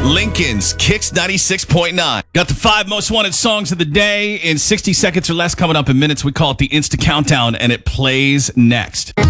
Lincoln's Kicks 96.9. Got the 5 most wanted songs of the day in 60 seconds or less coming up in minutes. We call it the Insta Countdown, and it plays next.